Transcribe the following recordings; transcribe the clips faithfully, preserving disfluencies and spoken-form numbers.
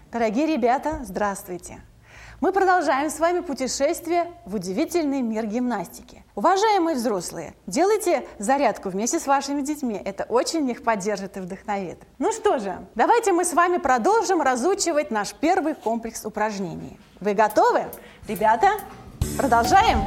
Дорогие ребята, здравствуйте! Мы продолжаем с вами путешествие в удивительный мир гимнастики. Уважаемые взрослые, делайте зарядку вместе с вашими детьми. Это очень их поддержит и вдохновит. Ну что же, давайте мы с вами продолжим разучивать наш первый комплекс упражнений. Вы готовы? Ребята, продолжаем?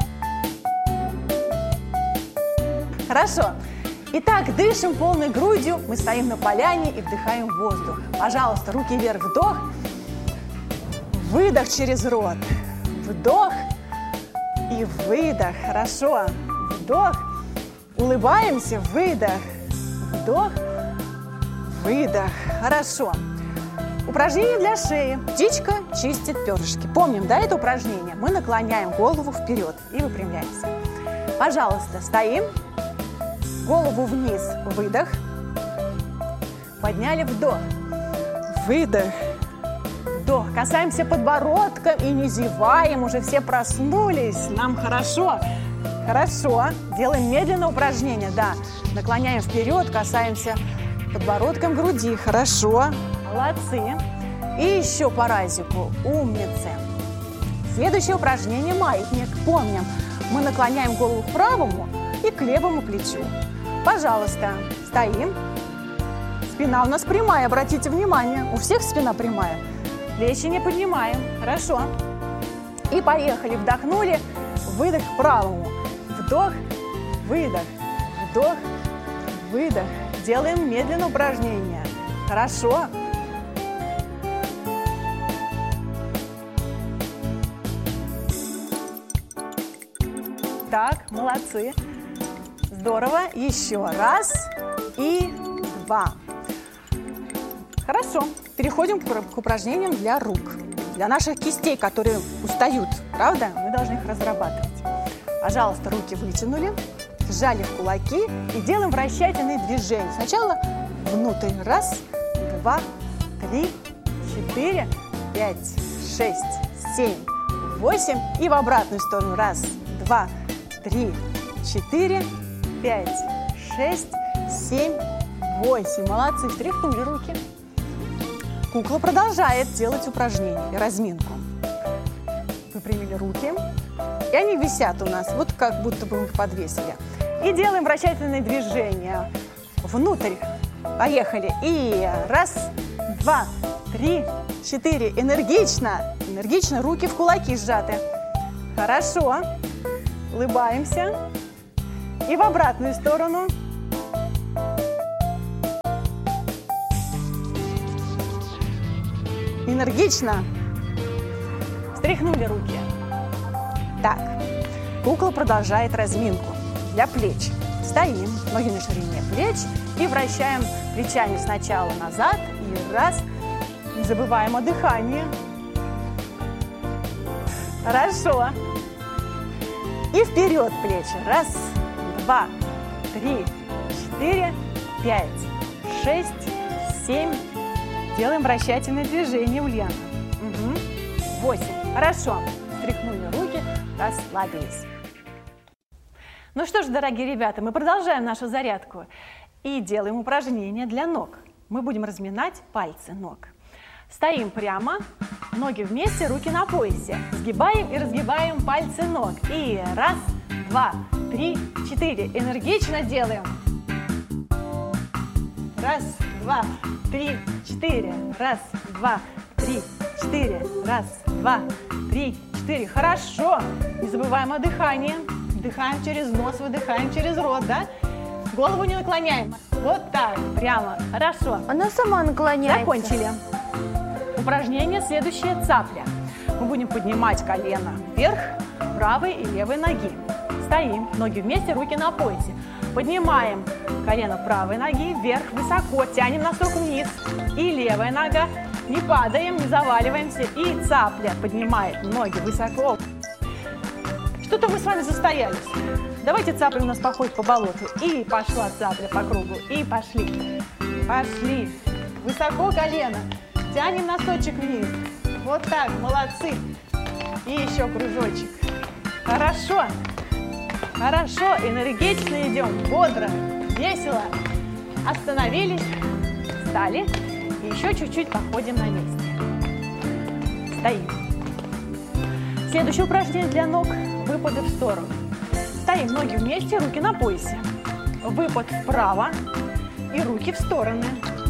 Хорошо. Итак, дышим полной грудью, мы стоим на поляне и вдыхаем воздух. Пожалуйста, руки вверх, вдох. Выдох через рот. Вдох и выдох. Хорошо. Вдох. Улыбаемся. Выдох. Вдох. Выдох. Хорошо. Упражнение для шеи. Птичка чистит перышки. Помним, да, это упражнение? Мы наклоняем голову вперед и выпрямляемся. Пожалуйста, стоим. Голову вниз. Выдох. Подняли. Вдох. Выдох. Вдох. Касаемся подбородком и не зеваем. Уже все проснулись. Нам хорошо. Хорошо. Делаем медленно упражнение. Да. Наклоняем вперед, касаемся подбородком груди. Хорошо. Молодцы. И еще по разику. Умницы. Следующее упражнение маятник. Помним, мы наклоняем голову к правому и к левому плечу. Пожалуйста, стоим. Спина у нас прямая, обратите внимание. У всех спина прямая. Плечи не поднимаем. Хорошо. И поехали. Вдохнули. Выдох к правому. Вдох. Выдох. Вдох. Выдох. Делаем медленно упражнение. Хорошо. Так, молодцы. Здорово. Еще раз. И два. Хорошо. Переходим к упражнениям для рук. Для наших кистей, которые устают. Правда? Мы должны их разрабатывать. Пожалуйста, руки вытянули. Сжали в кулаки. И делаем вращательные движения. Сначала внутрь. Раз, два, три, четыре, пять, шесть, семь, восемь. И в обратную сторону. Раз, два, три, четыре, пять, шесть, семь, восемь. Молодцы. Встряхнули руки. Кукла продолжает делать упражнения и разминку. Выпрямили руки. И они висят у нас, вот как будто бы мы их подвесили. И делаем вращательные движения. Внутрь. Поехали. И раз, два, три, четыре. Энергично. Энергично. Руки в кулаки сжаты. Хорошо. Улыбаемся. И в обратную сторону. Энергично. Встряхнули руки. Так. Кукла продолжает разминку для плеч. Стоим, ноги на ширине плеч и вращаем плечами сначала назад и раз. Не забываем о дыхании. Хорошо. И вперед плечи. Раз, два, три, четыре, пять, шесть, семь. Делаем вращательные движения, Ульяна. Угу. Восемь. Хорошо. Встряхнули руки, расслабились. Ну что ж, дорогие ребята, мы продолжаем нашу зарядку и делаем упражнения для ног. Мы будем разминать пальцы ног. Стоим прямо, ноги вместе, руки на поясе. Сгибаем и разгибаем пальцы ног. И раз, два, три, четыре. Энергично делаем. Раз, два, три, четыре. Раз, два, три, четыре. Раз, два, три, четыре. Хорошо. Не забываем о дыхании. Вдыхаем через нос, выдыхаем через рот, да? Голову не наклоняем. Вот так, прямо. Хорошо. Она сама наклоняется. Закончили. Упражнение следующее – цапля. Мы будем поднимать колено вверх правой и левой ноги. Стоим, ноги вместе, руки на поясе. Поднимаем колено правой ноги вверх, высоко, тянем носок вниз. И левая нога. Не падаем, не заваливаемся. И цапля поднимает ноги высоко. Что-то мы с вами застоялись. Давайте цапля у нас походит по болоту. И пошла цапля по кругу. И пошли. Пошли. Высоко колено. Тянем носочек вниз. Вот так, молодцы. И еще кружочек. Хорошо. Хорошо, энергично идем, бодро, весело. Остановились, встали и еще чуть-чуть походим на месте. Стоим. Следующее упражнение для ног – выпады в сторону. Стоим, ноги вместе, руки на поясе. Выпад вправо и руки в стороны.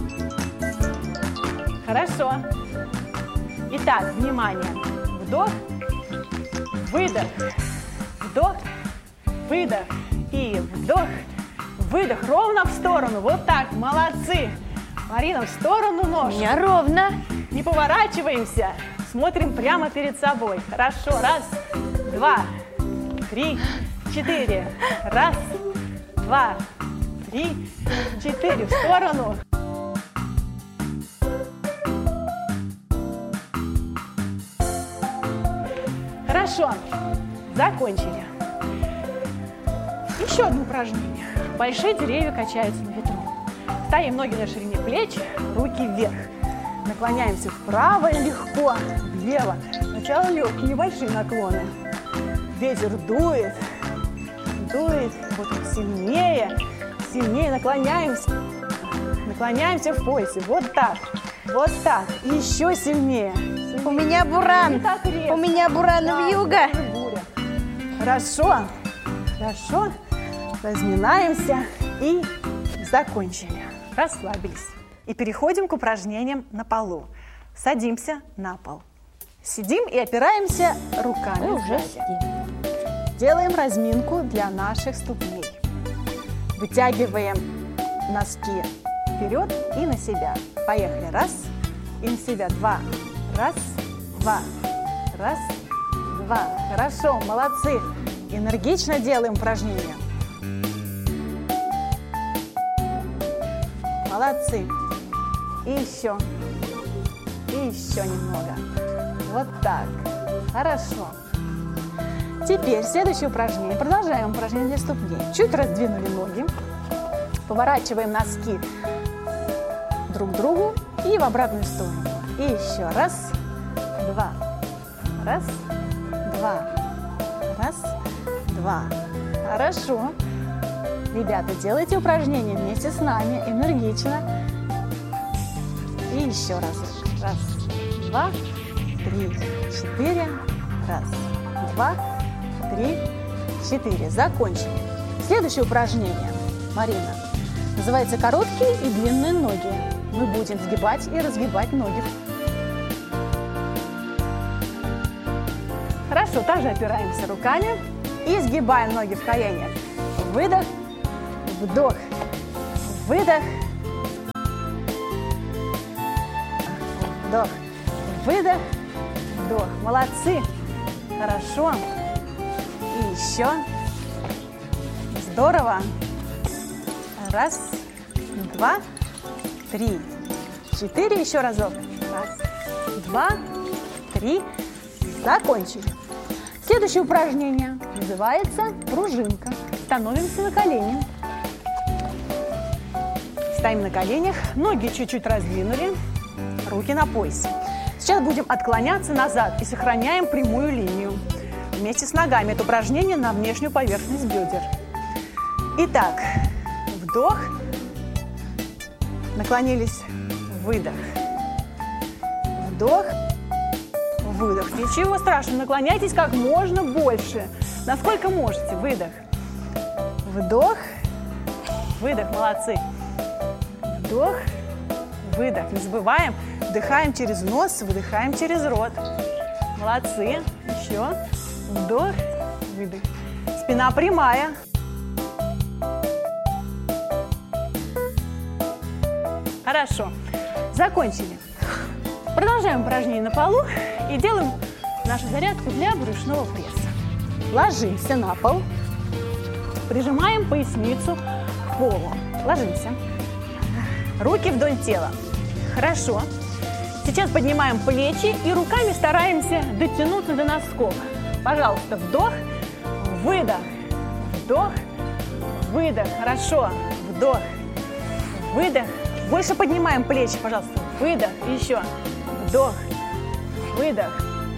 Хорошо. Итак, внимание. Вдох, выдох, вдох, выдох и вдох, выдох. Ровно в сторону. Вот так. Молодцы. Марина, в сторону нож. У меня ровно. Не поворачиваемся. Смотрим прямо перед собой. Хорошо. Раз, два, три, четыре. Раз, два, три, четыре. В сторону. Хорошо. Закончили. Еще одно упражнение. Большие деревья качаются на ветру. Ставим ноги на ширине плеч, руки вверх. Наклоняемся вправо и легко, влево. Сначала легкие, небольшие наклоны. Ветер дует, дует, вот он сильнее, сильнее наклоняемся. Наклоняемся в поясе, вот так, вот так, и еще сильнее. У меня буран, у меня буран да, вьюга. Хорошо, хорошо, разминаемся и закончили. Расслабились. И переходим к упражнениям на полу. Садимся на пол. Сидим и опираемся руками. Мы уже сзади. сидим. Делаем разминку для наших ступней. Вытягиваем носки вперед и на себя. Поехали. Раз. И на себя. Два. Раз. Два. Раз. Два. Хорошо. Молодцы. Энергично делаем упражнения. Молодцы. И еще. И еще немного. Вот так. Хорошо. Теперь следующее упражнение. Продолжаем упражнение для ступней. Чуть раздвинули ноги. Поворачиваем носки друг к другу и в обратную сторону. И еще. Раз, два. Раз, два. Раз, два. Хорошо. Ребята, делайте упражнения вместе с нами. Энергично. И еще раз. Раз, два, три, четыре. Раз, два, три, четыре. Закончили. Следующее упражнение, Марина, называется короткие и длинные ноги. Мы будем сгибать и разгибать ноги. Хорошо, также опираемся руками и сгибаем ноги в коленях. Выдох, вдох, выдох, вдох, выдох, вдох. Молодцы. Хорошо. И еще. Здорово. Раз, два, три, четыре. Еще разок. Раз, два, три. Закончили. Следующее упражнение называется пружинка. Становимся на колени. Стоим на коленях. Ноги чуть-чуть раздвинули. Руки на поясе. Сейчас будем отклоняться назад и сохраняем прямую линию. Вместе с ногами. Это упражнение на внешнюю поверхность бедер. Итак, вдох. Наклонились. Выдох. Вдох. Выдох. Ничего страшного. Наклоняйтесь как можно больше. Насколько можете. Выдох. Вдох. Выдох. Молодцы. Вдох. Выдох. Не забываем. Вдыхаем через нос, выдыхаем через рот. Молодцы. Еще. Вдох. Выдох. Спина прямая. Хорошо. Закончили. Продолжаем упражнение на полу и делаем нашу зарядку для брюшного пресса. Ложимся на пол. Прижимаем поясницу к полу. Ложимся. Руки вдоль тела. Хорошо. Сейчас поднимаем плечи и руками стараемся дотянуться до носков. Пожалуйста, вдох, выдох, вдох, выдох. Хорошо. Вдох, выдох. Больше поднимаем плечи, пожалуйста. Выдох. Еще. Вдох, выдох.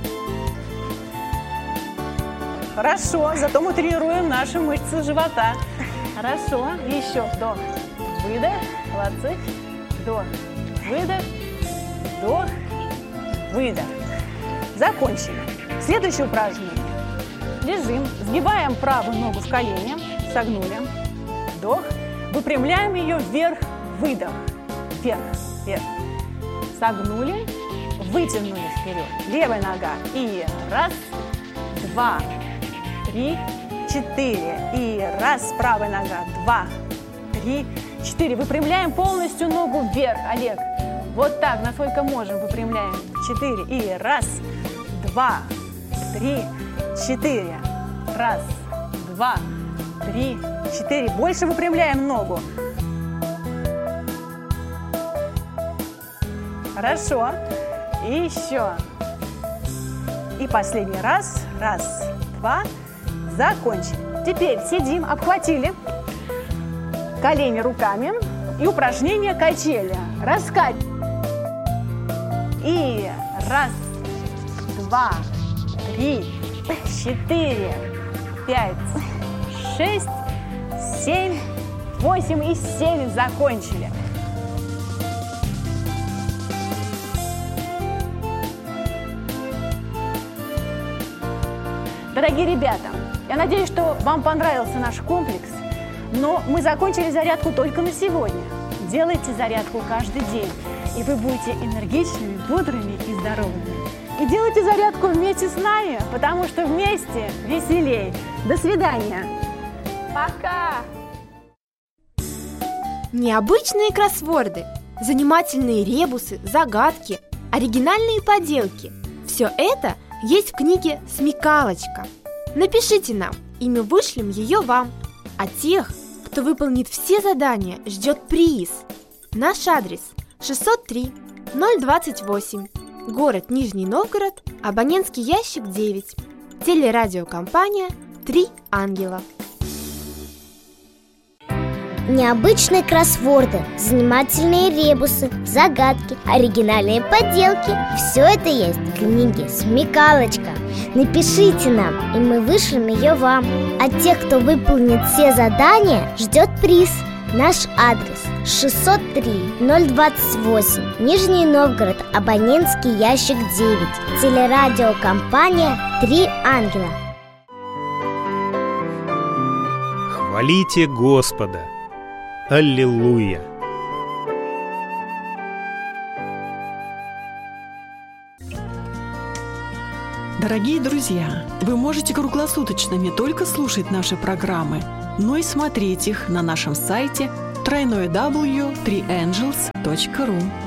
Хорошо. Зато мы тренируем наши мышцы живота. Хорошо. Еще. Вдох, выдох. Молодцы. Вдох, выдох. Вдох, выдох. Закончили. Следующее упражнение. Лежим, сгибаем правую ногу в колени, согнули, вдох, выпрямляем ее вверх, выдох, вверх, вверх, согнули, вытянули вперед, левая нога, и раз, два, три, четыре, и раз, правая нога, два, три, четыре, выпрямляем полностью ногу вверх, Олег, вот так, насколько можем, выпрямляем, четыре, и раз, два, три, четыре, раз, два, три, четыре, больше выпрямляем ногу. Хорошо, и еще, и последний раз, раз, два, закончили. Теперь сидим, обхватили колени руками и упражнение качели, раскачиваем, и раз, два, три, четыре, пять, шесть, семь, восемь и семь. Закончили. Дорогие ребята, я надеюсь, что вам понравился наш комплекс, но мы закончили зарядку только на сегодня. Делайте зарядку каждый день, и вы будете энергичными, бодрыми и здоровыми. И делайте зарядку вместе с нами, потому что вместе веселей. До свидания. Пока. Необычные кроссворды, занимательные ребусы, загадки, оригинальные поделки – все это есть в книге «Смекалочка». Напишите нам, и мы вышлем ее вам. А тех, кто выполнит все задания, ждет приз. Наш адрес шестьсот три ноль двадцать восемь. Город Нижний Новгород, абонентский ящик девять. Телерадиокомпания «Три ангела». Необычные кроссворды, занимательные ребусы, загадки, оригинальные поделки – все это есть в книге «Смекалочка». Напишите нам, и мы вышлем ее вам. А тех, кто выполнит все задания, ждет приз. Наш адрес шестьсот три ноль двадцать восемь, Нижний Новгород, абонентский ящик девять. Телерадиокомпания «Три ангела». Хвалите Господа! Аллилуйя! Дорогие друзья, вы можете круглосуточно не только слушать наши программы, но и смотреть их на нашем сайте дабл ю дабл ю дабл ю точка три ангелс точка ру.